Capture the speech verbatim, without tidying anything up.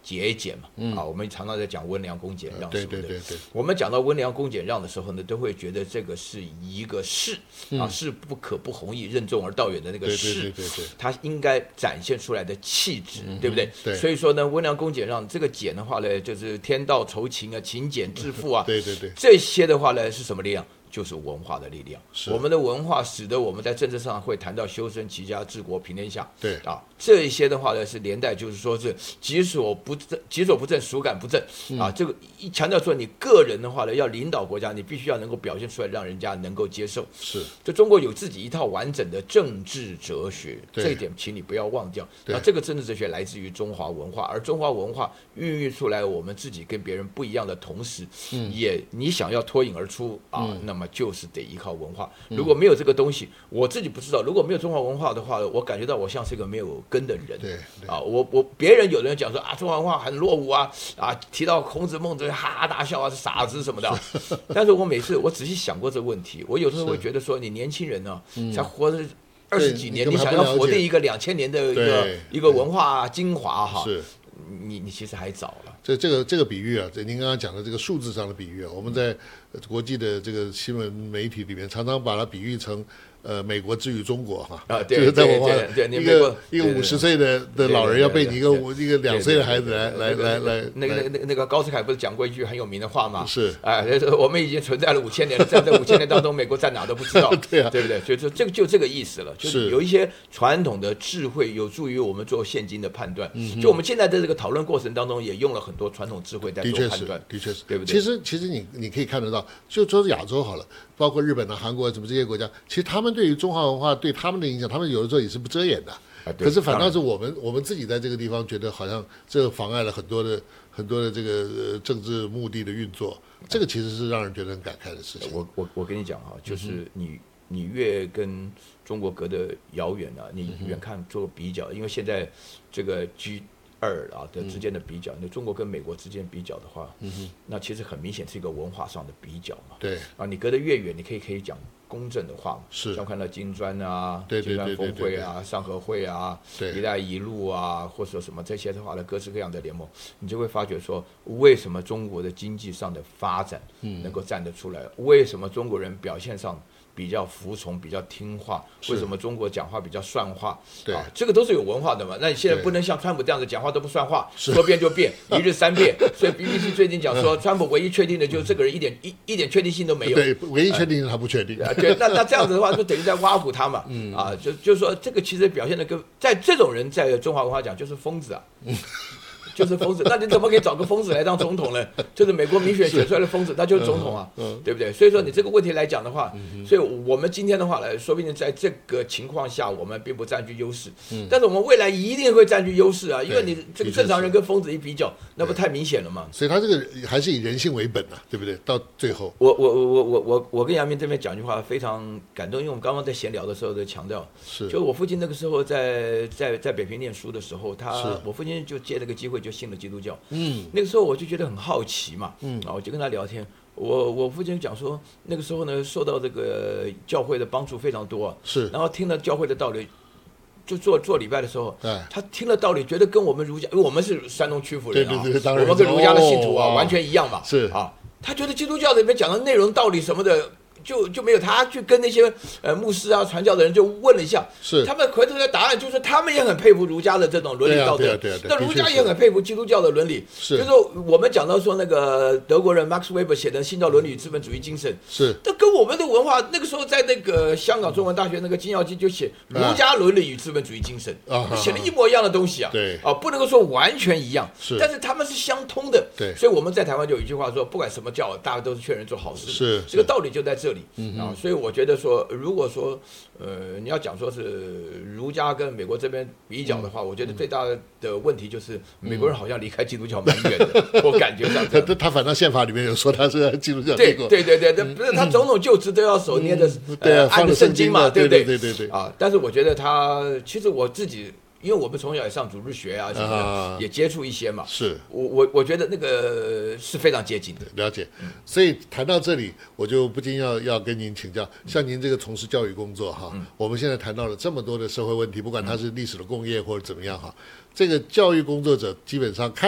节俭嘛，嗯、啊，我们常常在讲温良恭俭让， 对对对对。 我们讲到温良恭俭让的时候呢，都会觉得这个是一个势、嗯、啊，势不可不弘毅，任重而道远的那个势， 对对对对对， 它应该展现出来的气质， 嗯、 对不对？ 对。 所以说呢，温良恭俭让这个俭的话呢，就是天道酬勤啊，勤俭致富啊， 对对对， 这些的话呢是什么力量？就是文化的力量。我们的文化使得我们在政治上会谈到修身齐家治国平天下。 对啊，这一些的话呢是连带，就是说是己所不正，己所不正，孰敢不正啊？嗯、这个一强调说，你个人的话呢，要领导国家，你必须要能够表现出来，让人家能够接受。 是， 就中国有自己一套完整的政治哲学，这一点请你不要忘掉。那这个政治哲学来自于中华文化，而中华文化孕育出来我们自己跟别人不一样的同时，嗯、也你想要脱颖而出啊，嗯、那么就是得依靠文化。如果没有这个东西，我自己不知道。如果没有中华文化的话，我感觉到我像是一个没有根的人。 对啊，我我别人有人讲说啊，中华文化很落伍啊，啊，提到孔子孟子哈哈大笑啊，是傻子什么的。但是我每次我仔细想过这个问题，我有时候会觉得说，你年轻人呢、啊，才活着二十几年，你想要否定一个两千年的一个一个文化精华哈。 是。 你你其实还早了。 这这个这个比喻啊，这您刚刚讲的这个数字上的比喻啊，我们在国际的这个新闻媒体里面常常把它比喻成呃美国之于中国哈， 啊，对就是在文化一个一个五十岁的的老人要被你一个一个两岁的孩子来来来来， 那个那个那个高斯凯不是讲过一句很有名的话吗？ 是啊，我们已经存在了五千年了，在这五千年当中，美国在哪都不知道， 对啊， 对不对？所以说这个就这个意思了，就是有一些传统的智慧有助于我们做现今的判断。就我们现在的这个讨论过程当中，也用了很多传统智慧在做判断， 的确是， 对不对？ 其实其实你你可以看得到，就说是亚洲好了，包括日本啊、韩国什么这些国家，其实他们对于中华文化对他们的影响，他们有的时候也是不遮掩的。啊、可是反倒是我们我们自己在这个地方觉得好像这妨碍了很多的很多的这个、呃、政治目的的运作，这个其实是让人觉得很感慨的事情。 我我我跟你讲哈，就是你、嗯、你越跟中国隔得遥远啊，你远看做比较，嗯、因为现在这个 G。二啊的之间的比较，那、嗯、中国跟美国之间比较的话，嗯、那其实很明显是一个文化上的比较嘛。 对啊，你隔得越远，你可以可以讲公正的话嘛。 是， 像看到金砖啊、 对金砖峰会啊、上合会啊、一带一路啊，或者什么这些的话呢，各式各样的联盟，你就会发觉说，为什么中国的经济上的发展能够站得出来？嗯、为什么中国人表现上比较服从，比较听话？为什么中国讲话比较算话？ 对啊，这个都是有文化的嘛。那你现在不能像川普这样子讲话都不算话，说变就变，一日三变。所以 B B C 最近讲说，川普唯一确定的就是这个人一点一一点确定性都没有。 对，唯一确定是他不确定。 啊，对，那那这样子的话，就等于在挖苦他嘛。嗯啊，就就是说，这个其实表现的跟在这种人在中华文化讲就是疯子啊。嗯就是疯子，那你怎么可以找个疯子来当总统呢？就是美国民选选出来的疯子，他就是总统啊，嗯嗯、对不对？所以说你这个问题来讲的话，嗯、所以我们今天的话呢，说不定在这个情况下，我们并不占据优势，嗯、但是我们未来一定会占据优势啊，因为你这个正常人跟疯子一比较，那不太明显了吗？ 所以他这个还是以人性为本啊，对不对？到最后， 我我我我我我我跟杨明这边讲句话非常感动，因为我们刚刚在闲聊的时候都强调， 是， 就我父亲那个时候在在在北平念书的时候，他我父亲就借这个机会就信了基督教。嗯，那个时候我就觉得很好奇嘛，嗯，啊，我就跟他聊天。我我父亲讲说，那个时候呢，受到这个教会的帮助非常多、啊， 是， 然后听了教会的道理，就做做礼拜的时候， 对， 他听了道理，觉得跟我们儒家，因为我们是山东曲阜人啊， 对对对，当然我们跟儒家的信徒啊、哦、完全一样嘛， 是啊，他觉得基督教里面讲的内容、道理什么的。就就没有他去跟那些呃牧师啊传教的人就问了一下， 是他们回头的答案就是他们也很佩服儒家的这种伦理道德， 对啊对啊对啊对啊、 那儒家也很佩服基督教的伦理， 是就是我们讲到说那个德国人 Max Weber 写的《新教伦理与资本主义精神》， 是这跟我们的文化那个时候在那个香港中文大学那个金耀基就写儒家伦理与资本主义精神， 啊、 写了一模一样的东西啊， 对啊，不能够说完全一样， 是， 但是他们是相通的， 对， 所以我们在台湾就有一句话说，不管什么教，大家都是劝人做好事， 是这个道理就在这里， 嗯啊，所以我觉得说，如果说，呃，你要讲说是儒家跟美国这边比较的话，嗯、我觉得最大的问题就是美国人好像离开基督教蛮远的，嗯、我感觉上他他反正宪法里面有说他是基督教， 对对对对对，不是他总统就职都要手捏着、 嗯、对啊， 按着圣经嘛，对不对？对对对对啊，但是我觉得他其实我自己。因为我们从小也上主日学啊什么的，啊、也接触一些嘛。 是， 我我我觉得那个是非常接近的。 了解，嗯、所以谈到这里，我就不禁要要跟您请教，像您这个从事教育工作哈，嗯、我们现在谈到了这么多的社会问题，不管它是历史的共业或者怎么样哈，这个教育工作者基本上看。